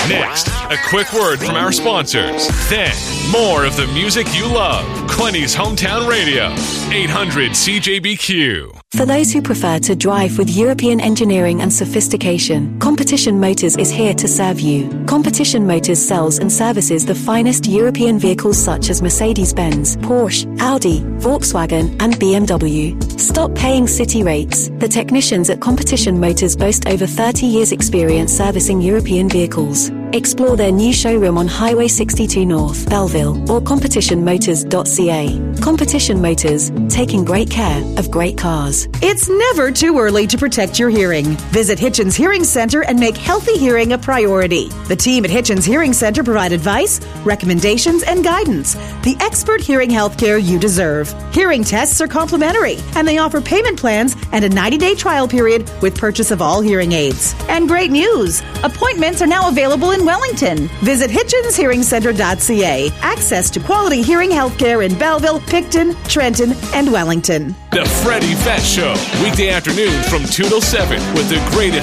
Next, a quick word from our sponsors. Then, more of the music you love. Quinny's Hometown Radio, 800 CJBQ. For those who prefer to drive with European engineering and sophistication, Competition Motors is here to serve you. Competition Motors sells and services the finest European vehicles such as Mercedes-Benz, Porsche, Audi, Volkswagen, and BMW. Stop paying city rates. The technicians at Competition Motors boast over 30 years' experience servicing European vehicles. Explore their new showroom on Highway 62 North, Belleville, or competitionmotors.ca. Competition Motors, taking great care of great cars. It's never too early to protect your hearing. Visit Hitchens Hearing Center and make healthy hearing a priority. The team at Hitchens Hearing Center provide advice, recommendations, and guidance. The expert hearing health care you deserve. Hearing tests are complimentary, and they offer payment plans and a 90-day trial period with purchase of all hearing aids. And great news! Appointments are now available in Wellington. Visit HitchensHearingCenter.ca. Access to quality hearing health care in Belleville, Picton, Trenton, and Wellington. The Freddie Fest Show, weekday afternoons from 2 till 7 with the greatest